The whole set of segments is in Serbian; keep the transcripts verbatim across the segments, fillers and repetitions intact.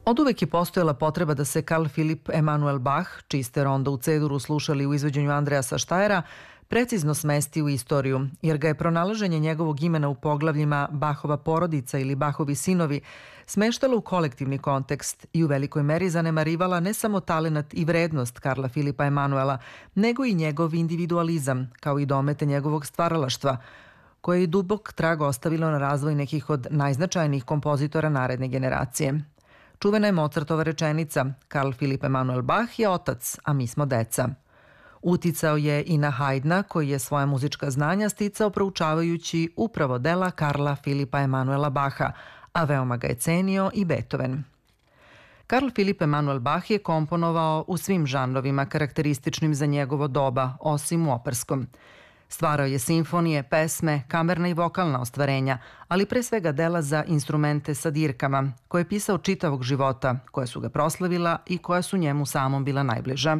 Oduvek je postojala potreba da se Carl Philipp Emanuel Bach, čiji ste rondo u C-duru slušali u izvođenju Andreasa Steyra, precizno smesti u istoriju, jer ga je pronalaženje njegovog imena u poglavljima Bachova porodica ili Bachovi sinovi smeštalo u kolektivni kontekst i u velikoj meri zanemarivala ne samo talenat i vrednost Karla Filipa Emanuela, nego i njegov individualizam, kao i domete njegovog stvaralaštva, koje je dubok trag ostavilo na razvoj nekih od najznačajnijih kompozitora naredne generacije. Čuvena je Mozartova rečenica Carl Philipp Emanuel Bach je otac, a mi smo deca. Uticao je i na Haydna, koji je svoja muzička znanja sticao proučavajući upravo dela Karla Filipa Emanuela Bacha, a veoma ga je cenio i Beethoven. Carl Philipp Emanuel Bach je komponovao u svim žanrovima karakterističnim za njegovo doba, osim u operskom. Stvarao je simfonije, pesme, kamerna i vokalna ostvarenja, ali pre svega dela za instrumente sa dirkama, koje je pisao čitavog života, koja su ga proslavila i koja su njemu samom bila najbliža.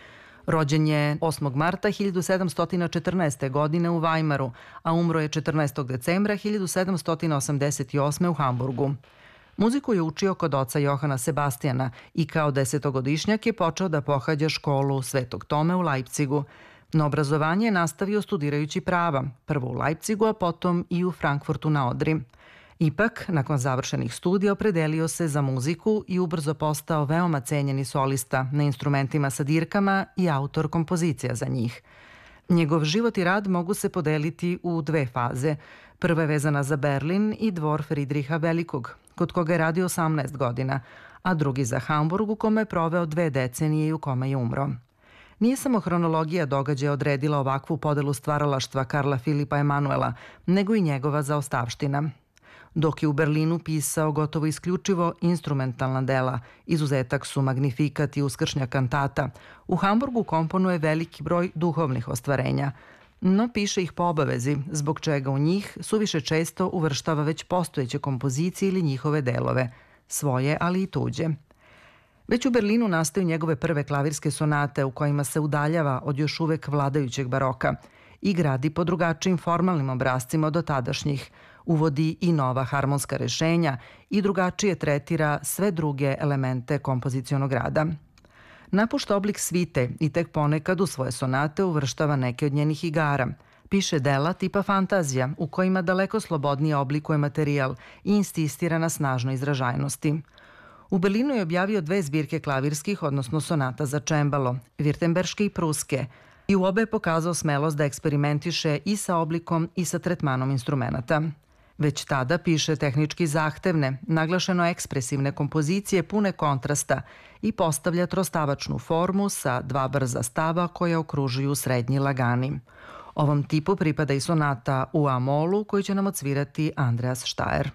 Rođen je osmog marta hiljadu sedamsto četrnaeste. godine u Weimaru, a umro je četrnaestog decembra hiljadu sedamsto osamdeset osme. u Hamburgu. Muziku je učio kod oca Johana Sebastijana i kao desetogodišnjak je počeo da pohađa školu Svetog Tome u Leipzigu. Na obrazovanje je nastavio studirajući prava, prvo u Leipzigu, a potom i u Frankfurtu na Odri. Ipak, nakon završenih studija opredelio se za muziku i ubrzo postao veoma cenjeni solista na instrumentima sa dirkama i autor kompozicija za njih. Njegov život i rad mogu se podeliti u dve faze. Prva je vezana za Berlin i dvor Fridriha Velikog, kod koga je radio osamnaest godina, a drugi za Hamburg, u kome je proveo dve decenije i u kome je umro. Nije samo hronologija događaja odredila ovakvu podelu stvaralaštva Karla Filipa Emanuela, nego i njegova zaostavština. Dok je u Berlinu pisao gotovo isključivo instrumentalna dela, izuzetak su Magnifikat i Uskršnja kantata, u Hamburgu komponuje veliki broj duhovnih ostvarenja, no piše ih po obavezi, zbog čega u njih suviše često uvrštava već postojeće kompozicije ili njihove delove, svoje ali i tuđe. Već u Berlinu nastaju njegove prve klavirske sonate u kojima se udaljava od još uvek vladajućeg baroka i gradi po drugačijim formalnim obrascima od tadašnjih, uvodi i nova harmonska rešenja i drugačije tretira sve druge elemente kompozicionog rada. Napušta oblik svite i tek ponekad u svoje sonate uvrštava neke od njenih igara. Piše dela tipa fantazija u kojima daleko slobodnije oblikuje materijal i insistira na snažnoj izražajnosti. U Berlinu je objavio dve zbirke klavirskih, odnosno sonata za čembalo, virtemberške i pruske, i u obe je pokazao smelost da eksperimentiše i sa oblikom i sa tretmanom instrumenta. Već tada piše tehnički zahtevne, naglašeno ekspresivne kompozicije pune kontrasta i postavlja trostavačnu formu sa dva brza stava koja okružuju srednji lagani. Ovom tipu pripada i sonata u A-molu koju će nam odsvirati Andreas Steyr.